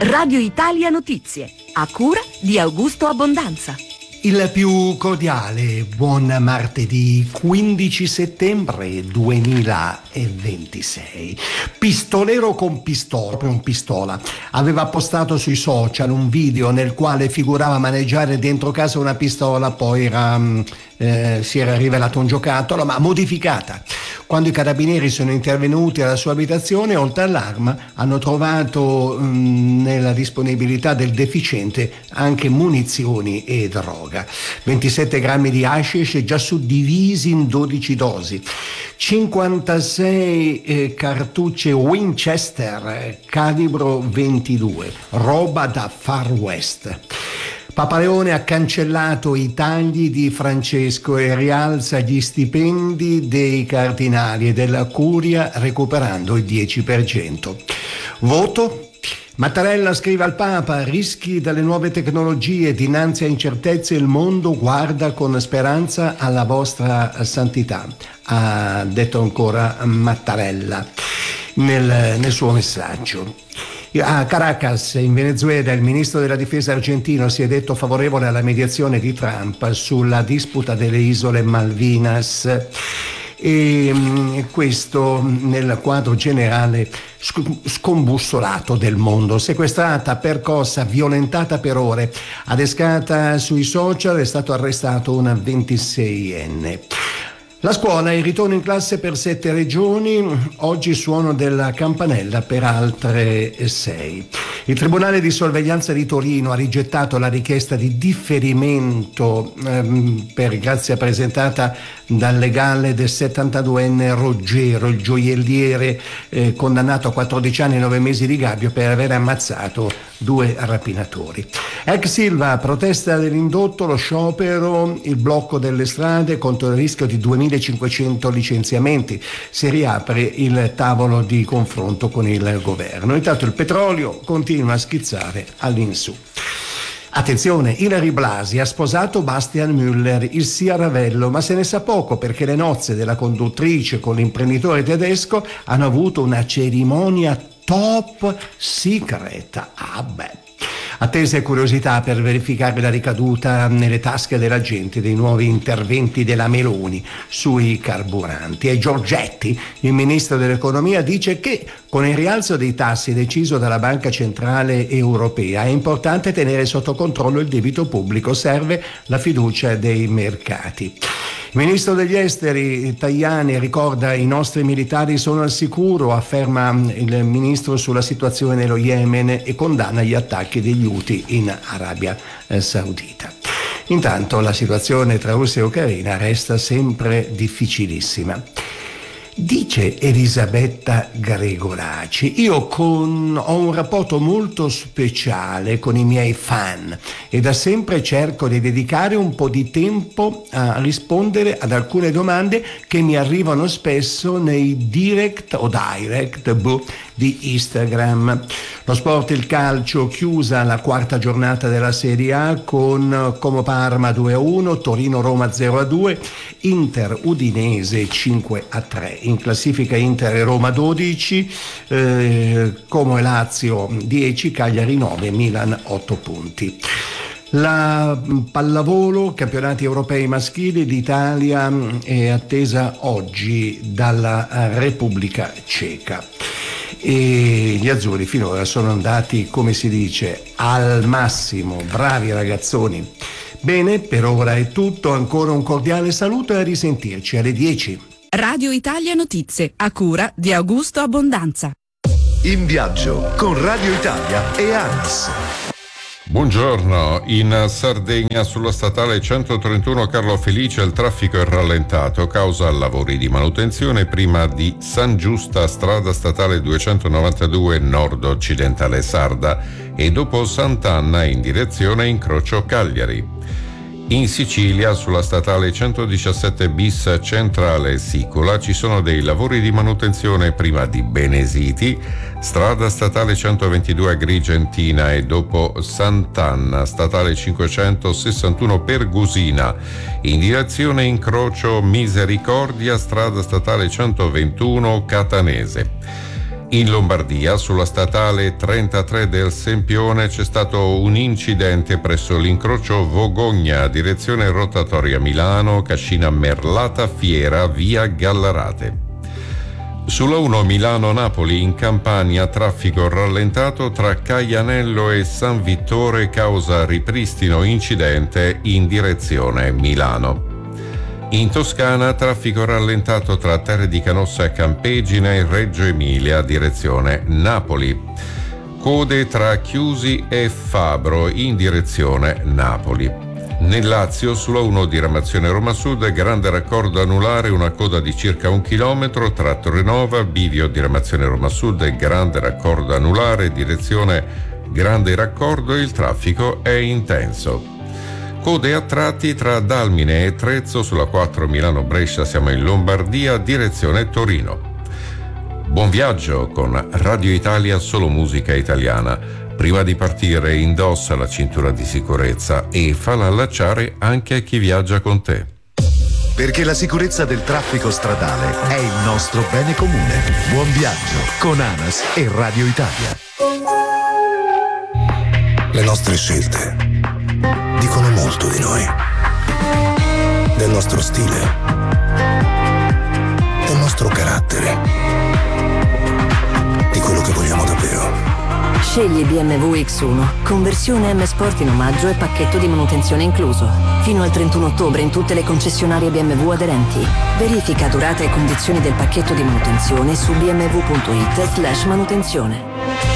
Radio Italia Notizie, a cura di Augusto Abbondanza. Il più cordiale buon martedì 15 settembre 2026. Pistolero con pistola aveva postato sui social un video nel quale figurava maneggiare dentro casa una pistola, poi si era rivelato un giocattolo ma modificata. Quando i carabinieri sono intervenuti alla sua abitazione, oltre all'arma hanno trovato nella disponibilità del deficiente anche munizioni e droga. 27 grammi di hashish già suddivisi in 12 dosi, 56 cartucce Winchester calibro 22, roba da Far West. Papa Leone ha cancellato i tagli di Francesco e rialza gli stipendi dei cardinali e della curia recuperando il 10%. Voto? Mattarella scrive al Papa: rischi dalle nuove tecnologie, dinanzi a incertezze il mondo guarda con speranza alla vostra santità, ha detto ancora Mattarella nel suo messaggio. A Caracas, in Venezuela, il ministro della difesa argentino si è detto favorevole alla mediazione di Trump sulla disputa delle isole Malvinas. E questo nel quadro generale scombussolato del mondo. Sequestrata, percossa, violentata per ore, adescata sui social, è stato arrestato una 26enne. La scuola, il ritorno in classe per 7 regioni, oggi suono della campanella per altre 6. Il Tribunale di sorveglianza di Torino ha rigettato la richiesta di differimento per grazia presentata dal legale del 72enne Roggero, il gioielliere condannato a 14 anni e 9 mesi di gabbio per aver ammazzato 2 rapinatori. Ex Silva, protesta dell'indotto, lo sciopero, il blocco delle strade contro il rischio di 2500 licenziamenti. Si riapre il tavolo di confronto con il governo. Intanto il petrolio continua a schizzare all'insù. Attenzione, Ilary Blasi ha sposato Bastian Müller, il sia Ravello, ma se ne sa poco perché le nozze della conduttrice con l'imprenditore tedesco hanno avuto una cerimonia top secret. Attese curiosità per verificare la ricaduta nelle tasche della gente dei nuovi interventi della Meloni sui carburanti. E Giorgetti, il ministro dell'economia, dice che con il rialzo dei tassi deciso dalla Banca Centrale Europea è importante tenere sotto controllo il debito pubblico, serve la fiducia dei mercati. Il ministro degli esteri Tajani ricorda: i nostri militari sono al sicuro, afferma il ministro sulla situazione nello Yemen, e condanna gli attacchi degli Houthi in Arabia Saudita. Intanto la situazione tra Russia e Ucraina resta sempre difficilissima. Dice Elisabetta Gregolaci: io ho un rapporto molto speciale con i miei fan e da sempre cerco di dedicare un po' di tempo a rispondere ad alcune domande che mi arrivano spesso nei direct di Instagram. Lo sport, il calcio, chiusa la quarta giornata della Serie A con Como Parma 2-1, Torino Roma 0-2, Inter Udinese 5-3. In classifica Inter e Roma 12, Como e Lazio 10, Cagliari 9, Milan 8 punti. La pallavolo, campionati europei maschili, l'Italia è attesa oggi dalla Repubblica Ceca. E gli azzurri finora sono andati, come si dice, al massimo. Bravi ragazzoni. Bene, per ora è tutto. Ancora un cordiale saluto e a risentirci alle 10. Radio Italia Notizie, a cura di Augusto Abbondanza. In viaggio con Radio Italia e ANAS. Buongiorno, in Sardegna sulla statale 131 Carlo Felice il traffico è rallentato causa lavori di manutenzione prima di San Giusta, strada statale 292 nord-occidentale sarda, e dopo Sant'Anna in direzione incrocio Cagliari. In Sicilia, sulla statale 117 bis centrale Sicola, ci sono dei lavori di manutenzione prima di Benesiti, strada statale 122 Agrigentina, e dopo Sant'Anna, statale 561 Pergusina, in direzione incrocio Misericordia, strada statale 121 Catanese. In Lombardia, sulla statale 33 del Sempione, c'è stato un incidente presso l'incrocio Vogogna, direzione rotatoria Milano, Cascina Merlata Fiera, via Gallarate. Sulla 1 Milano-Napoli in Campania, traffico rallentato tra Caianello e San Vittore causa ripristino incidente in direzione Milano. In Toscana, traffico rallentato tra Terre di Canossa e Campegina e Reggio Emilia, direzione Napoli. Code tra Chiusi e Fabro in direzione Napoli. Nel Lazio, sulla 1 diramazione Roma Sud, grande raccordo anulare, una coda di circa 1 chilometro tra Torrenova, bivio diramazione Roma Sud e grande raccordo anulare, direzione grande raccordo, il traffico è intenso. Code a tratti tra Dalmine e Trezzo, sulla 4 Milano-Brescia siamo in Lombardia, direzione Torino. Buon viaggio con Radio Italia, solo musica italiana. Prima di partire indossa la cintura di sicurezza e falla allacciare anche a chi viaggia con te. Perché la sicurezza del traffico stradale è il nostro bene comune. Buon viaggio con ANAS e Radio Italia. Le nostre scelte dicono molto di noi, del nostro stile, del nostro carattere, di quello che vogliamo davvero. Scegli BMW X1, conversione M Sport in omaggio e pacchetto di manutenzione incluso. Fino al 31 ottobre in tutte le concessionarie BMW aderenti. Verifica durata e condizioni del pacchetto di manutenzione su bmw.it/manutenzione.